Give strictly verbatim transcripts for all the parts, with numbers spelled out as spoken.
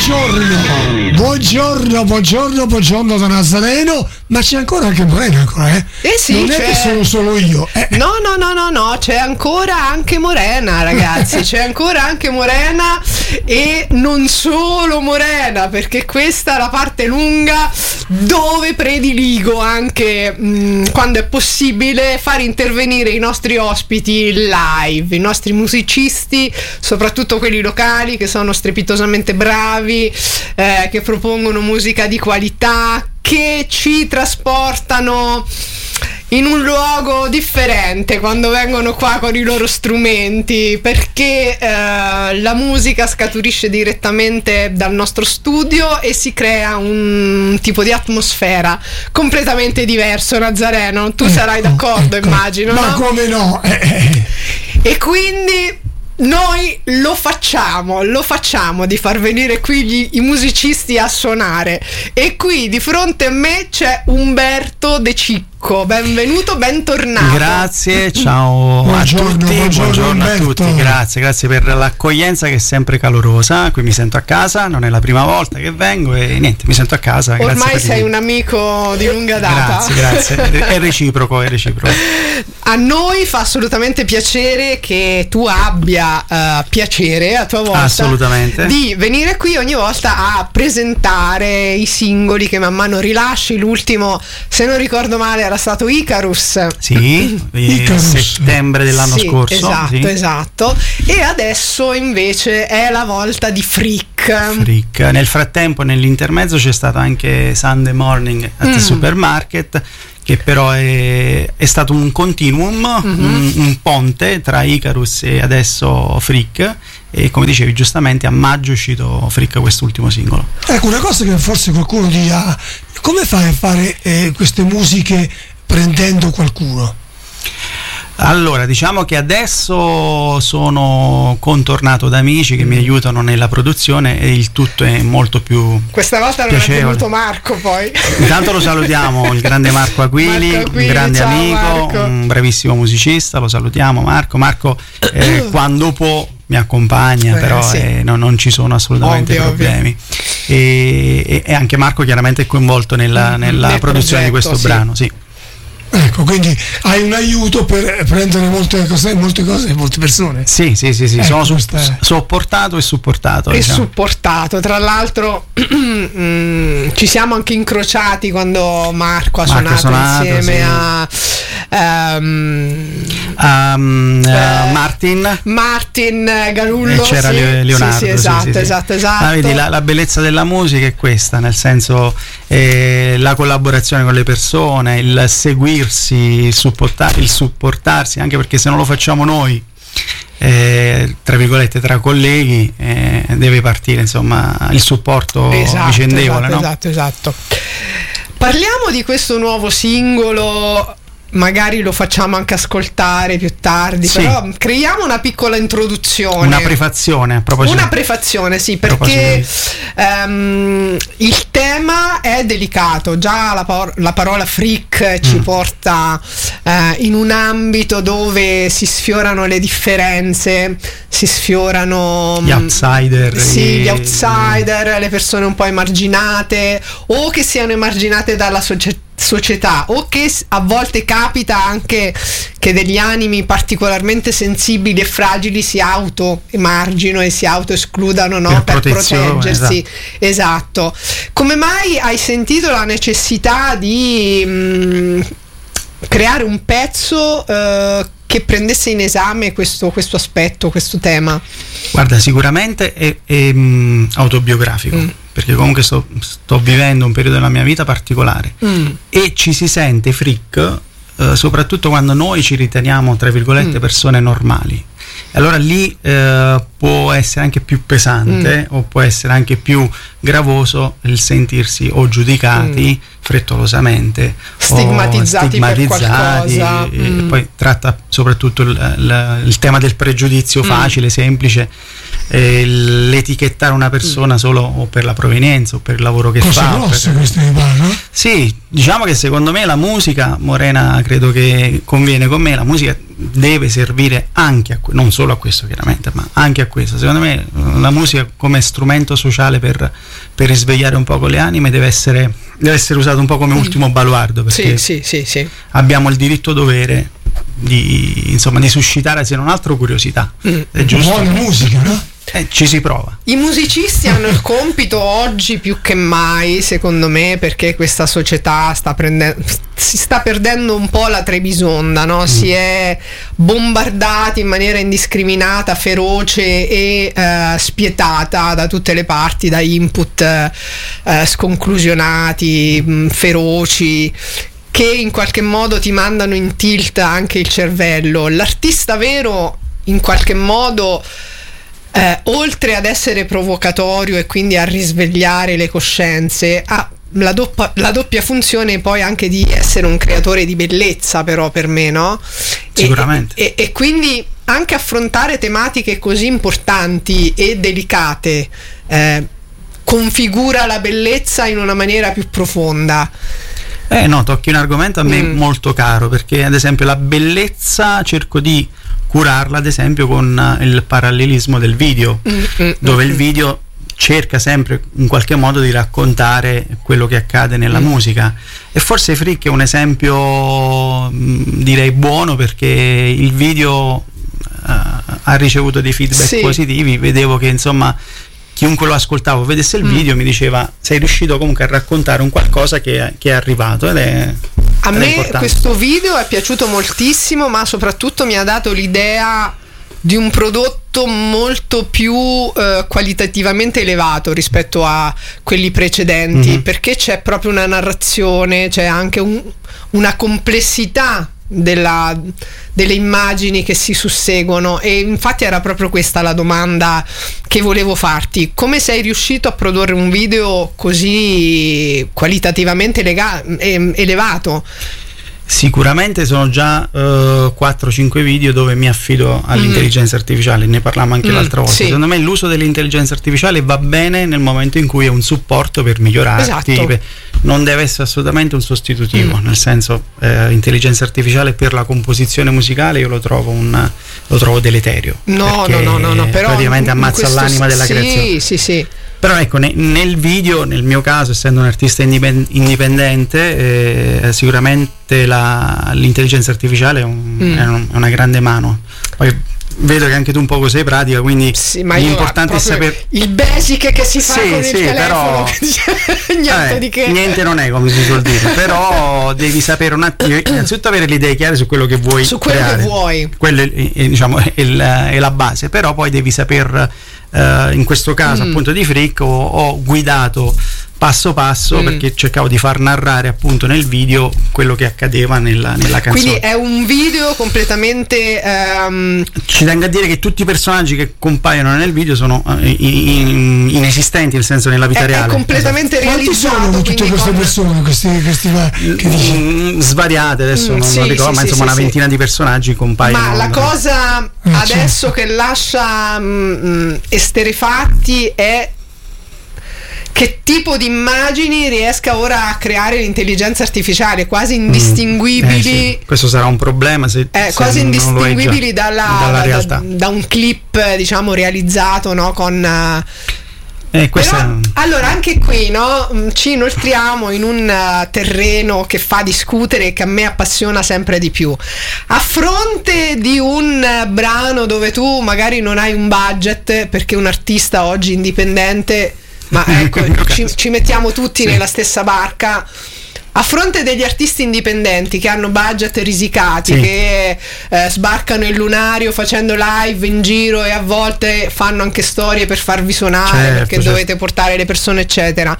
Buongiorno, buongiorno, buongiorno, buongiorno da Nazareno, ma c'è ancora anche Morena ancora, eh? Eh sì, non c'è... è che sono solo io. Eh. No, no, no, no, no, c'è ancora anche Morena, ragazzi, c'è ancora anche Morena e non solo Morena, perché questa è la parte lunga dove prediligo anche mh, quando è possibile far intervenire i nostri ospiti live, i nostri musicisti, soprattutto quelli locali che sono strepitosamente bravi, eh, che propongono musica di qualità, che ci trasportano in un luogo differente quando vengono qua con i loro strumenti, perché eh, la musica scaturisce direttamente dal nostro studio e si crea un tipo di atmosfera completamente diverso. Nazareno, tu ecco, sarai d'accordo, ecco. Immagino, ma no? come no? Eh. E quindi noi lo facciamo, lo facciamo di far venire qui gli, i musicisti a suonare. E qui di fronte a me c'è Umberto De Cicco. Benvenuto, bentornato. Grazie, ciao buongiorno, a tutti, buongiorno, buongiorno a Umberto. tutti, grazie, grazie per l'accoglienza che è sempre calorosa. Qui mi sento a casa, non è la prima volta che vengo e niente, mi sento a casa. Ormai grazie sei per un amico di lunga data. Grazie, grazie, è reciproco, è reciproco. A noi fa assolutamente piacere che tu abbia uh, piacere a tua volta assolutamente di venire qui ogni volta a presentare i singoli che man mano rilasci. L'ultimo, se non ricordo male, era stato Icarus. Sì, Icarus. settembre dell'anno sì, scorso. Esatto, sì. esatto. E adesso invece è la volta di Freak. Freak. Nel frattempo, nell'intermezzo, c'è stato anche Sunday Morning at the Mm. Supermarket, che però è, è stato un continuum, Mm-hmm. un, un ponte tra Icarus e adesso Freak. E come dicevi giustamente, a maggio è uscito Freak, quest'ultimo singolo. Ecco, una cosa che forse qualcuno dirà: come fai a fare eh, queste musiche prendendo qualcuno? Allora, diciamo che adesso sono contornato da amici che mi aiutano nella produzione e il tutto è molto più Questa volta non piacevole. è venuto Marco, poi. Intanto lo salutiamo, il grande Marco Aquili, Marco Aquili, un grande ciao, amico, Marco. un bravissimo musicista, lo salutiamo Marco. Marco eh, quando può mi accompagna, Beh, però sì. eh, no, non ci sono assolutamente Ovvio, problemi. E, e, e anche Marco chiaramente è coinvolto nella, nella Nel produzione di progetto, questo sì. brano, sì. Ecco, quindi hai un aiuto per prendere molte cose, molte cose, molte persone. Sì, sì, sì, sì, Ecco, sono su- questa è- sopportato e supportato. E diciamo. supportato. Tra l'altro mm, ci siamo anche incrociati quando Marco ha Marco ha suonato, suonato, insieme sì. a ehm, Um, uh, Eh, Martin Martin Garullo. e c'era sì, Le- Leonardo, sì, sì, sì, esatto, sì, sì. esatto, esatto. Ah, vedi, la, la bellezza della musica è questa, nel senso eh, la collaborazione con le persone, il seguirsi, il, supporta- il supportarsi, anche perché se non lo facciamo noi, eh, tra virgolette, tra colleghi, eh, deve partire insomma il supporto Esatto, vicendevole, esatto, no? esatto, esatto. Parliamo di questo nuovo singolo. Magari lo facciamo anche ascoltare più tardi, Sì. però creiamo una piccola introduzione. Una prefazione a proposito. Una prefazione, sì, A proposito perché di- ehm, il tema è delicato. Già la, par- la parola freak ci Mm. porta eh, in un ambito dove si sfiorano le differenze, si sfiorano Gli outsider, sì, i- gli outsider, le persone un po' emarginate o che siano emarginate dalla società società o che s- a volte capita anche che degli animi particolarmente sensibili e fragili si auto emargino e si auto escludano, no? Per per protezione, proteggersi. Esatto. Come mai hai sentito la necessità di mh, creare un pezzo eh, che prendesse in esame questo, questo aspetto, questo tema? Guarda, sicuramente è, è mh, autobiografico, Mm. perché comunque sto, sto vivendo un periodo della mia vita particolare Mm. e ci si sente freak eh, soprattutto quando noi ci riteniamo, tra virgolette, Mm. persone normali. E allora lì eh, può essere anche più pesante Mm. o può essere anche più gravoso il sentirsi o giudicati Mm. frettolosamente Stigmatizzati o stigmatizzati, per qualcosa. e Mm. poi tratta soprattutto il, il- il tema del pregiudizio Mm. facile, semplice, eh, l'etichettare una persona solo o per la provenienza o per il lavoro che Cose fa. grosse per- queste mi pare, no? Sì, diciamo che secondo me la musica, Morena credo che conviene con me, la musica deve servire anche a non solo a questo chiaramente, ma anche a questo. Secondo me la musica come strumento sociale per, per risvegliare un po' le anime deve essere, deve essere usata un po' come ultimo baluardo, perché sì, sì, sì, sì. abbiamo il diritto dovere di, insomma, di suscitare se non altro curiosità. Mm. È giusto? Buona musica, no? Eh, ci si prova. I musicisti hanno il compito oggi più che mai, secondo me, perché questa società sta prendendo, si sta perdendo un po' la Trebisonda, no? Mm. Si è bombardati in maniera indiscriminata, feroce e eh, spietata da tutte le parti, da input eh, sconclusionati, mh, feroci, che in qualche modo ti mandano in tilt anche il cervello. L'artista vero in qualche modo Eh, oltre ad essere provocatorio e quindi a risvegliare le coscienze, ha la, doppa, la doppia funzione poi anche di essere un creatore di bellezza, però per me, no? Sicuramente. E, e, e quindi anche affrontare tematiche così importanti e delicate eh, configura la bellezza in una maniera più profonda. Eh no, tocchi un argomento a me Mm. molto caro, perché ad esempio la bellezza cerco di curarla ad esempio con il parallelismo del video, Mm, mm, dove mm, il video cerca sempre in qualche modo di raccontare quello che accade nella Mm. musica, e forse Frick è un esempio mh, direi buono, perché il video uh, ha ricevuto dei feedback Sì. positivi. Vedevo che insomma chiunque lo ascoltavo vedesse il Mm. video mi diceva sei riuscito comunque a raccontare un qualcosa che, che è arrivato, ed è A ed è me importante. questo video è piaciuto moltissimo, ma soprattutto mi ha dato l'idea di un prodotto molto più eh, qualitativamente elevato rispetto a quelli precedenti, Mhm. perché c'è proprio una narrazione, c'è anche un- una complessità della, delle immagini che si susseguono, e infatti era proprio questa la domanda che volevo farti: come sei riuscito a produrre un video così qualitativamente lega- e- elevato? Sicuramente sono già uh, quattro cinque video dove mi affido all'intelligenza Mm. artificiale, ne parlammo anche Mm, l'altra volta. sì. Secondo me l'uso dell'intelligenza artificiale va bene nel momento in cui è un supporto per migliorarti, Esatto. per- non deve essere assolutamente un sostitutivo, Mm. nel senso eh, intelligenza artificiale per la composizione musicale io lo trovo un lo trovo deleterio. No, perché no, no, no, no, però praticamente in- in ammazza questo l'anima s- della sì, creazione. Sì, sì. Però ecco, ne- nel video, nel mio caso, essendo un artista indipen- indipendente, eh, sicuramente la- l'intelligenza artificiale è, un- Mm. è un- è una grande mano. Poi vedo che anche tu un poco sei pratica, quindi Sì, ma io l'importante è proprio saper... il basic che si fa Sì, con sì, il telefono, però- niente Eh, di che. niente non è, come si suol dire, però devi sapere un attimo, innanzitutto avere le idee chiare su quello che vuoi Su quello creare. che vuoi. Quello è, è, diciamo, è, il- è la base, però poi devi saper, eh, in questo caso Mm. appunto di Frick ho, ho guidato passo passo, Mm. perché cercavo di far narrare appunto nel video quello che accadeva nella, nella canzone. Quindi è un video completamente ehm, Ci tengo a dire che tutti i personaggi che compaiono nel video sono eh, in- in- inesistenti, nel senso nella vita è, è reale. completamente Quanti realizzato. sono tutte quindi queste con- persone, questi, questi va- che dici? Mm, svariate adesso Mm, non, sì, non ricordo, sì, ma sì, insomma sì, una sì. ventina di personaggi compaiono. Ma la cosa Eh, adesso certo. che lascia mm, esterefatti è che tipo di immagini riesca ora a creare l'intelligenza artificiale, quasi Mm, indistinguibili. eh, sì. Questo sarà un problema se, Eh, se quasi non lo è già, indistinguibili dalla, dalla da, realtà. da un clip, diciamo, realizzato, no, con eh, Eh, questa però, è- allora anche qui, no, mh, ci inoltriamo in un uh, terreno che fa discutere e che a me appassiona sempre di più. A fronte di un uh, brano dove tu magari non hai un budget, perché un artista oggi indipendente, ma ecco, ci, ci mettiamo tutti Sì. nella stessa barca. A fronte degli artisti indipendenti che hanno budget risicati, Sì. che eh, sbarcano il lunario facendo live in giro e a volte fanno anche storie per farvi suonare, Certo, perché certo. dovete portare le persone eccetera.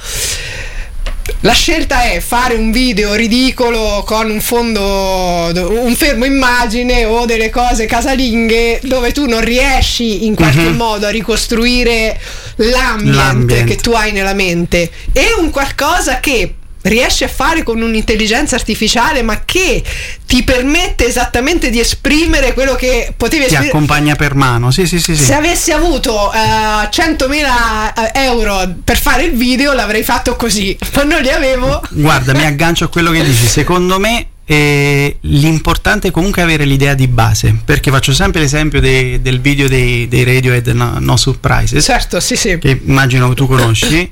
La scelta è fare un video ridicolo con un fondo, un fermo immagine o delle cose casalinghe dove tu non riesci in qualche Mhm. modo a ricostruire l'ambiente, L'ambiente. che tu hai nella mente, e un qualcosa che riesci a fare con un'intelligenza artificiale ma che ti permette esattamente di esprimere quello che potevi ti esprimere. accompagna per mano. Sì, sì, sì, sì. Se avessi avuto eh, centomila euro per fare il video l'avrei fatto così, ma non li avevo. Guarda, mi aggancio a quello che dici. Secondo me E l'importante è comunque avere l'idea di base, perché faccio sempre l'esempio dei, del video dei, dei Radiohead no, no Surprises, certo, sì, sì, che immagino tu conosci.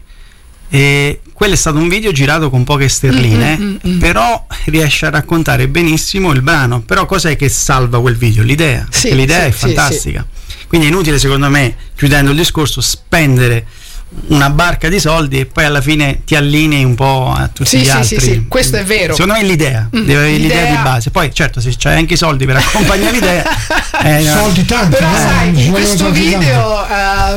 E quello è stato un video girato con poche sterline, mm, mm, mm. però riesce a raccontare benissimo il brano. Però cos'è che salva quel video? L'idea, sì, perché l'idea sì, è fantastica, sì, sì. Quindi è inutile, secondo me, chiudendo il discorso, spendere una barca di soldi e poi alla fine ti allinei un po' a tutti sì, gli sì, altri. Sì, sì, questo è vero. Secondo me è l'idea, mm, deve avere l'idea. l'idea di base. Poi certo, se c'hai anche i soldi per accompagnare l'idea, eh, soldi tanti, però eh, sai, in questo video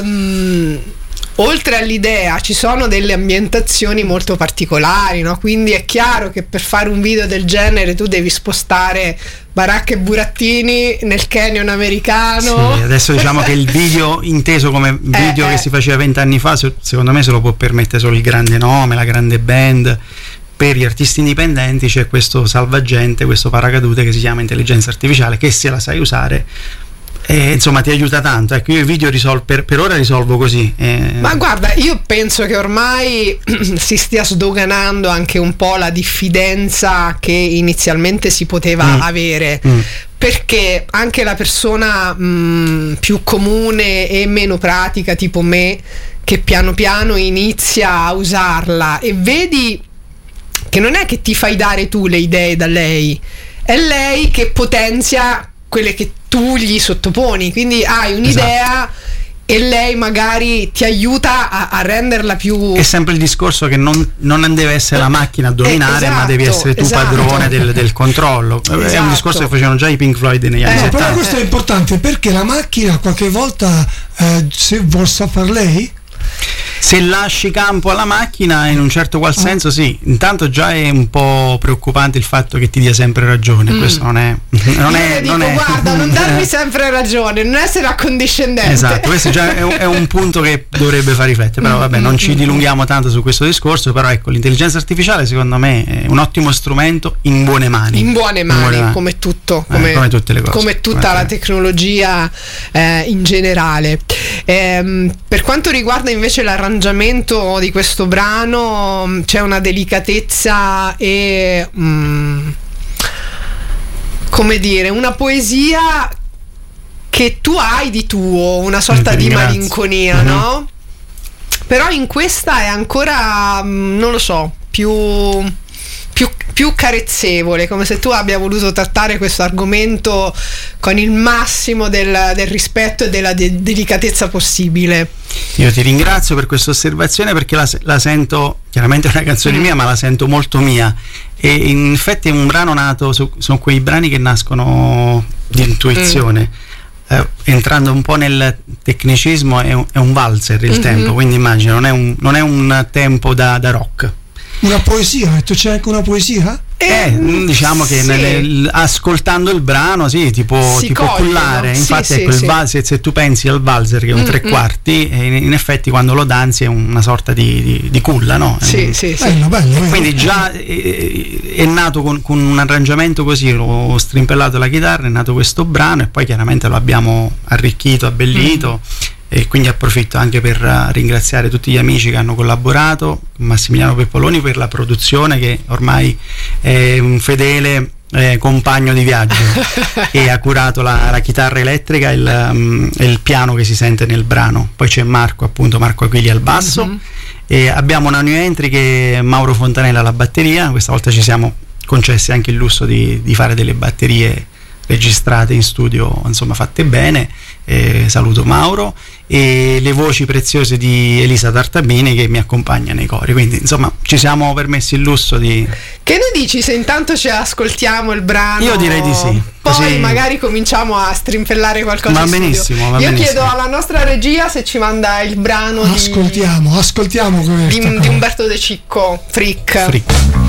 um, oltre all'idea ci sono delle ambientazioni molto particolari, no? Quindi è chiaro che per fare un video del genere tu devi spostare baracche e burattini nel canyon americano. Sì, adesso diciamo che il video inteso come video eh, che eh. si faceva vent'anni fa, secondo me se lo può permettere solo il grande nome, la grande band. Per gli artisti indipendenti c'è questo salvagente, questo paracadute che si chiama intelligenza artificiale, che se la sai usare e, insomma, ti aiuta tanto. Ecco, io i video risol- per, per ora risolvo così. Eh. Ma guarda, io penso che ormai si stia sdoganando anche un po' la diffidenza che inizialmente si poteva mm. avere. Mm. Perché anche la persona mh, più comune e meno pratica, tipo me, che piano piano inizia a usarla e vedi che non è che ti fai dare tu le idee da lei, è lei che potenzia quelle che tu gli sottoponi, quindi hai un'idea, esatto, e lei magari ti aiuta a, a renderla più... È sempre il discorso che non, non deve essere la macchina a dominare, eh, esatto, ma devi essere tu esatto. padrone del, del controllo. Esatto. È un discorso che facevano già i Pink Floyd negli anni eh, settanta. Però questo è importante, perché la macchina qualche volta, eh, se vuol far lei... Se lasci campo alla macchina, in un certo qual senso sì. Intanto già è un po' preoccupante il fatto che ti dia sempre ragione. mm. Questo non è non Io è, dico, non è guarda, non darmi sempre ragione, non essere accondiscendente. Esatto, questo già è un, è un punto che dovrebbe far riflettere. Però vabbè, non ci dilunghiamo tanto su questo discorso. Però ecco, l'intelligenza artificiale secondo me è un ottimo strumento in buone mani. In buone mani, in buone mani. come tutto, come, eh, come tutte le cose, come tutta come la tecnologia eh, in generale. Eh, per quanto riguarda invece l'arrangiamento di questo brano, c'è una delicatezza e mm, come dire, una poesia che tu hai di tuo, una sorta di malinconia, mm-hmm. no? Però in questa è ancora, non lo so, più Più, più carezzevole, come se tu abbia voluto trattare questo argomento con il massimo del, del rispetto e della de- delicatezza possibile. Io ti ringrazio per questa osservazione, perché la, la sento, chiaramente è una canzone mm. mia, ma la sento molto mia, e in effetti è un brano nato, su, sono quei brani che nascono di intuizione. Mm. Eh, entrando un po' nel tecnicismo, è un, è un valzer il mm-hmm. tempo, quindi immagino non è un, non è un tempo da, da rock. Una poesia, tu c'è anche una poesia? Eh, diciamo che sì. nel, ascoltando il brano sì, ti può, ti può cullare. Sì, infatti sì, ecco, sì. il valzer, se tu pensi al valzer che è un mm, tre quarti, in, in effetti quando lo danzi è una sorta di, di, di culla, no? Sì, un, sì, sì. Bello, bello, bello. Quindi già è, è nato con, con un arrangiamento così, ho strimpellato la chitarra, è nato questo brano e poi chiaramente lo abbiamo arricchito, abbellito. Mm. E quindi approfitto anche per uh, ringraziare tutti gli amici che hanno collaborato, Massimiliano Peppoloni per la produzione, che ormai è un fedele eh, compagno di viaggio e ha curato la, la chitarra elettrica e il, um, il piano che si sente nel brano. Poi c'è Marco, appunto Marco Aquili al basso, mm-hmm. e abbiamo una new entry che è Mauro Fontanella alla batteria. Questa volta ci siamo concessi anche il lusso di, di fare delle batterie registrate in studio, insomma fatte bene. Eh, saluto Mauro, e le voci preziose di Elisa Tartabini che mi accompagna nei cori, quindi insomma ci siamo permessi il lusso di... Che ne dici se intanto ci ascoltiamo il brano? Io direi di sì, poi così... magari cominciamo a strimpellare qualcosa. Va benissimo, va io benissimo. chiedo alla nostra regia se ci manda il brano ascoltiamo di... ascoltiamo di, di Umberto De Cicco, Freak. Freak.